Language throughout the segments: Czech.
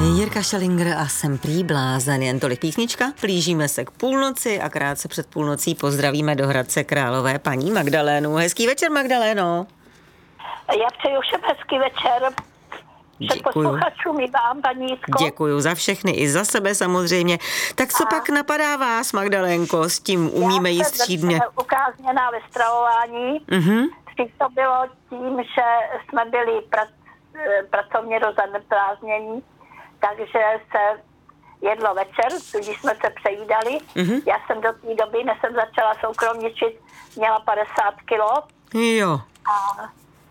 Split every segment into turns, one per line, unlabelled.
Jirka Šelinger a Jsem prý blázen, jen tolik písnička. Blížíme se k půlnoci a krátce před půlnocí pozdravíme do Hradce Králové paní Magdalénu. Hezký večer, Magdaléno.
Já přeju všem hezký večer. Všem posluchačům i vám, paní Jitko.
Děkuju za všechny, i za sebe samozřejmě. Tak co pak napadá vás, Magdalénko, s tím umíme jíst střídmě?
Já jsem ukázněná ve stravování. To bylo tím, že jsme byli pracovně rozaneprázdnění, takže se jedlo večer, tudíž jsme se přejídali. Já jsem do té doby, než jsem začala soukromničit, měla 50 kilo.
Jo.
A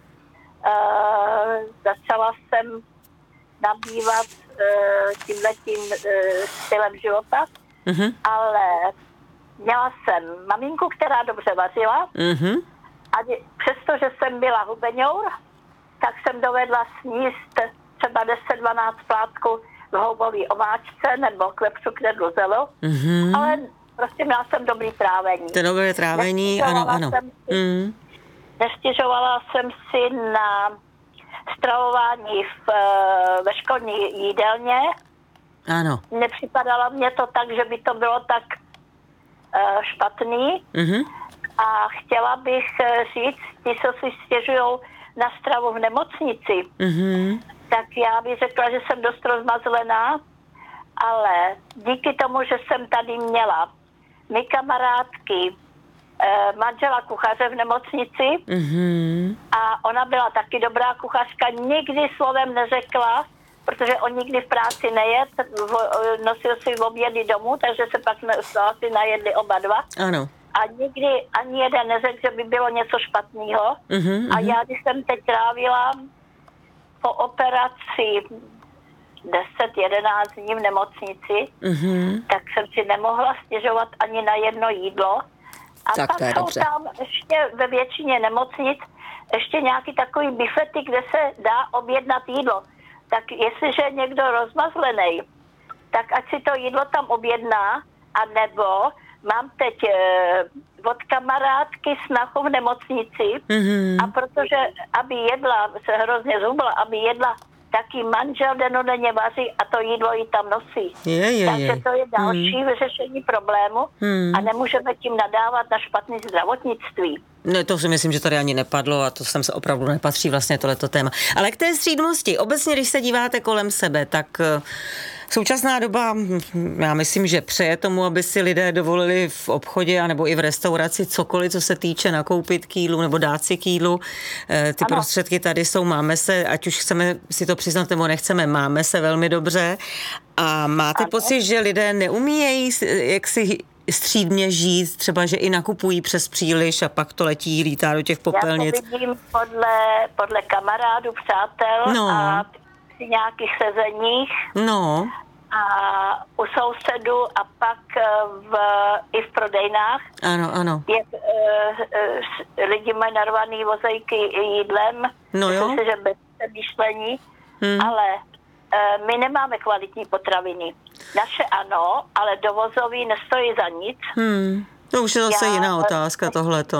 začala jsem nabývat tímhletím stylem života, ale měla jsem maminku, která dobře vařila a přestože jsem byla hubeňour, tak jsem dovedla sníst třeba 10-12 plátků v houbové omáčce nebo klepsu knedlu zelo, ale prostě měla jsem dobrý trávení.
To dobré trávení, ano.
Nestěžovala jsem si na stravování ve školní jídelně.
Ano.
Nepřipadalo mě to tak, že by to bylo tak špatný. A chtěla bych říct, ti, co si stěžujou na stravu v nemocnici, tak já bych řekla, že jsem dost rozmazlená, ale díky tomu, že jsem tady měla my kamarádky, manžela kuchaře v nemocnici a ona byla taky dobrá kuchařka, nikdy slovem neřekla, protože on nikdy v práci nejet, nosil si obědy domů, takže se pak asi najedli oba dva.
Ano.
A nikdy ani jeden neřekl, že by bylo něco špatného. A já, když jsem teď trávila po operaci 10-11 dní v nemocnici, tak jsem si nemohla stěžovat ani na jedno jídlo. A
tak
pak jsou
dobře.
tam ještě ve většině nemocnic ještě nějaký takový bifety, kde se dá objednat jídlo. Tak jestliže je někdo rozmazlený, tak ať si to jídlo tam objedná, anebo mám teď od kamarádky snachu v nemocnici a protože, aby jedla, se hrozně zhubla, aby jedla, taky manžel denodenně vaří a to jídlo jí tam nosí. Takže to je další vyřešení problému a nemůžeme tím nadávat na špatné zdravotnictví.
No, to si myslím, že tady ani nepadlo a to sem se opravdu nepatří vlastně tohleto téma. Ale k té střídmosti, obecně, když se díváte kolem sebe, tak současná doba, já myslím, že přeje tomu, aby si lidé dovolili v obchodě anebo i v restauraci cokoliv, co se týče nakoupit k jídlu nebo dát si k jídlu. Ty prostředky tady jsou, máme se, ať už chceme si to přiznat nebo nechceme, máme se velmi dobře. A máte pocit, že lidé neumíjejí, jak si střídmě žít, třeba, že i nakupují přes příliš a pak to lítá do těch popelnic?
Já to vidím podle kamarádů, přátel a při nějakých sezeních. A u sousedů a pak i v prodejnách.
Ano.
Lidi mají narvaný vozejky jídlem, myslím si, že bez přemýšlení, ale my nemáme kvalitní potraviny. Naše ano, ale dovozový nestojí za nic.
To už je zase jiná otázka tohleto,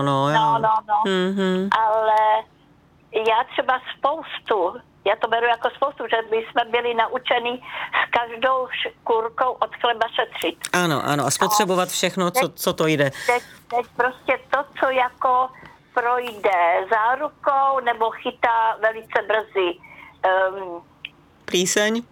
Ale já třeba já to beru jako spoustu, že my jsme byli naučeni s každou škůrkou od chleba šetřit.
Ano, a spotřebovat všechno, co to jde.
Teď prostě to, co jako projde zárukou nebo chytá velice brzy plíseň.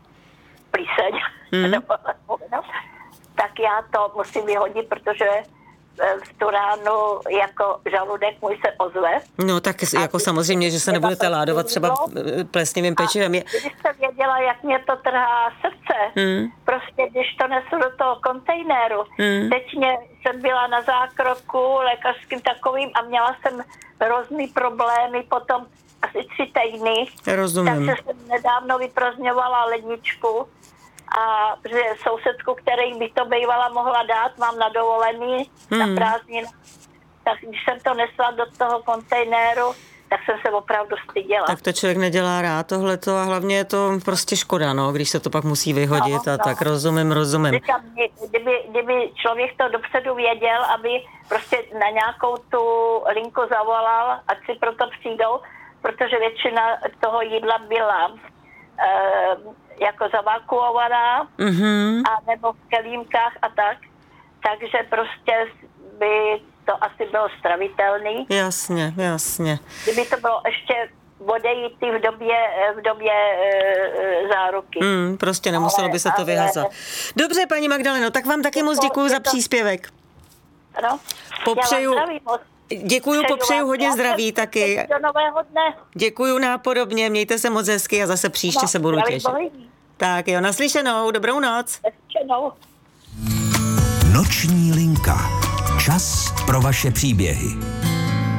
Tak já to musím vyhodit, protože v tu ránu jako žaludek můj se ozve.
No tak jako samozřejmě, že se nebudete ládovat třeba plesnivým pečivem.
Kdybyste věděla, jak mě to trhá srdce, prostě když to nesu do toho kontejneru, teď jsem byla na zákroku lékařským takovým a měla jsem různý problémy potom asi 3 týdny.
Rozumím.
Takže jsem nedávno vyprazňovala ledničku a že sousedku, který by to bývala mohla dát, mám na dovolený, na prázdniny. Tak když jsem to nesla do toho kontejneru, tak jsem se opravdu styděla.
Tak to člověk nedělá rád tohleto a hlavně je to prostě škoda, když se to pak musí vyhodit tak rozumím.
Říkám, kdyby člověk to dopředu věděl, aby prostě na nějakou tu linku zavolal, ať si proto přijdou, protože většina toho jídla byla jako zavakuovaná, a nebo v kelímkách a tak. Takže prostě by to asi bylo stravitelný.
Jasně, jasně.
Kdyby to bylo ještě odejít v době záruky.
Prostě nemuselo by se to vyhazat. Dobře, paní Magdaleno, tak vám taky moc děkuju za příspěvek.
Ano.
Popřeju, děkuju, popřeju hodně
zdraví.
zdraví taky.
Do nového dne.
Děkuju nápodobně, mějte se moc hezky a zase příště se budu těšit. Tak jo, naslyšenou, dobrou noc.
Naslyšenou.
Noční linka. Čas pro vaše příběhy.